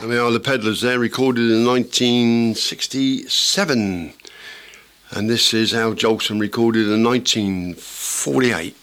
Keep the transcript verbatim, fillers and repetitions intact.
And they are the Peddlers there, recorded in nineteen sixty-seven. And this is Al Jolson, recorded in nineteen forty-eight.